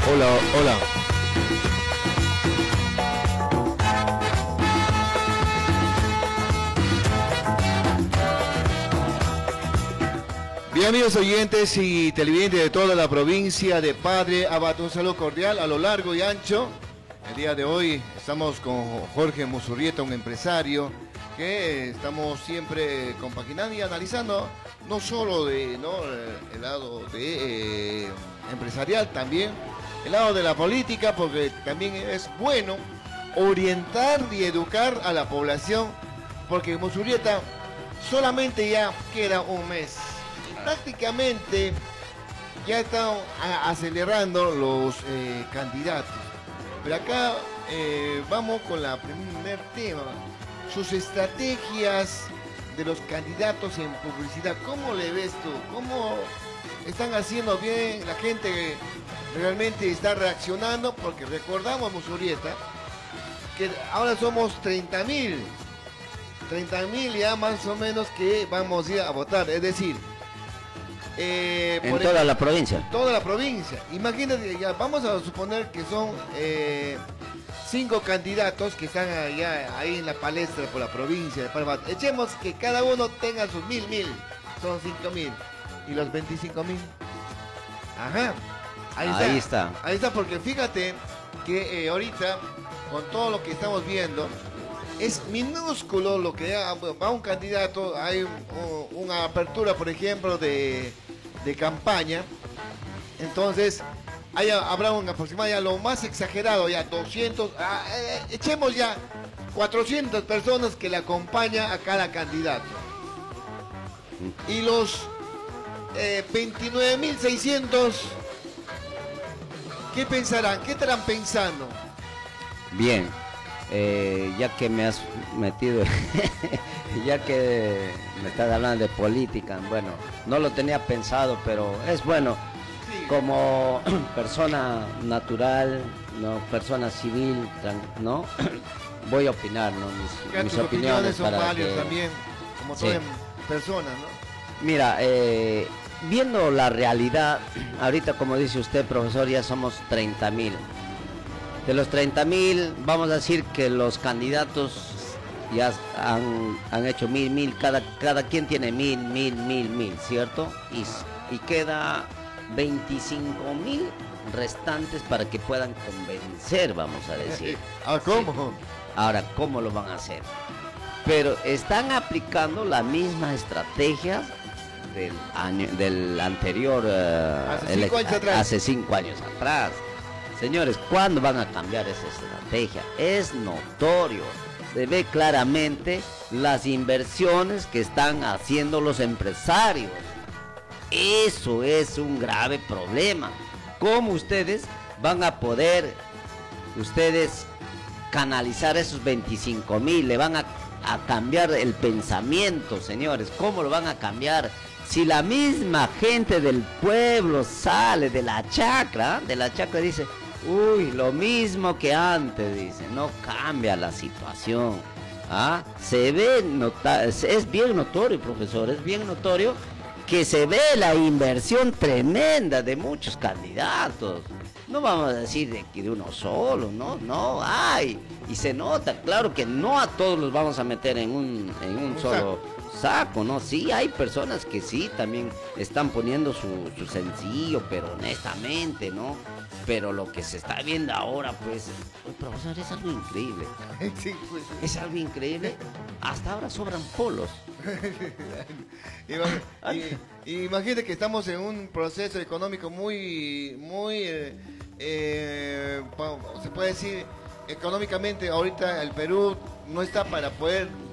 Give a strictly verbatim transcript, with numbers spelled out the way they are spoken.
Hola, hola. Bien, amigos oyentes y televidentes de toda la provincia de Padre Abad, un saludo cordial a lo largo y ancho. El día de hoy estamos con Jorge Musurrieta, un empresario que estamos siempre compaginando y analizando no solo de ¿no? el lado de eh, empresarial, también el lado de la política, porque también es bueno orientar y educar a la población, porque Musurrieta solamente ya queda un mes y prácticamente ya están a- acelerando los eh, candidatos. Pero acá eh, vamos con la primer tema, sus estrategias de los candidatos en publicidad. ¿Cómo le ves tú? ¿Cómo están haciendo bien? La gente realmente está reaccionando, porque recordamos, Musurrieta, que ahora somos treinta mil, treinta mil ya más o menos que vamos a ir a votar, es decir, eh, En por toda el- la provincia. toda la provincia. Imagínate, ya vamos a suponer que son eh, cinco candidatos que están allá ahí en la palestra por la provincia de Paraná. Echemos que cada uno tenga sus mil, mil, son cinco mil. ¿Y los veinticinco mil? Ajá. Ahí está. Ahí está. Ahí está, porque fíjate que eh, ahorita, con todo lo que estamos viendo, es minúsculo lo que da- va un candidato. Hay un- una apertura, por ejemplo, de, de campaña. Entonces, hay, habrá un aproximado, ya lo más exagerado, ya doscientos, ah, eh, echemos ya cuatrocientas personas que le acompañan a cada candidato. Y los eh, veintinueve mil seiscientos, ¿qué pensarán? ¿Qué estarán pensando? Bien, eh, ya que me has metido, ya que me estás hablando de política, bueno, no lo tenía pensado, pero es bueno, Sí. como persona natural, no, persona civil, tran- ¿no? Voy a opinar, ¿no? Mis, Que mis tus opiniones opiniones son para válidas que... también, como Sí. toda persona, ¿no? Mira, eh, viendo la realidad, ahorita como dice usted, profesor, ya somos treinta mil. De los treinta mil, vamos a decir que los candidatos ya han, han hecho mil, mil, cada, cada quien tiene mil, mil, mil, mil, ¿cierto? Y, s- y queda veinticinco mil restantes para que puedan convencer, vamos a decir. Ah, ¿cómo? Ahora, ¿cómo lo van a hacer? Pero están aplicando la misma estrategia del año, del anterior eh, Hace cinco elec- años atrás. hace cinco años atrás. Señores, ¿cuándo van a cambiar esa estrategia? Es notorio. Se ve claramente las inversiones que están haciendo los empresarios. Eso es un grave problema. ¿Cómo ustedes van a poder, ustedes canalizar esos veinticinco mil? Le van a, a cambiar el pensamiento, señores. ¿Cómo lo van a cambiar? Si la misma gente del pueblo sale de la chacra, de la chacra dice, uy, lo mismo que antes, dice, no cambia la situación. ¿Ah? Se ve, nota es bien notorio, profesor, es bien notorio que se ve la inversión tremenda de muchos candidatos. No vamos a decir de que de uno solo, no, no, hay. Y se nota, claro que no a todos los vamos a meter en un, en un Un solo saco, ¿no? Sí, hay personas que sí también están poniendo su, su sencillo, pero honestamente, ¿no? Pero lo que se está viendo ahora, pues, oye, profesor, es algo increíble. Sí, pues. Es algo increíble. Hasta ahora sobran polos. Ima- y- y Imagínate que estamos en un proceso económico muy, muy, eh, eh, pa- se puede decir, económicamente ahorita el Perú no está para poder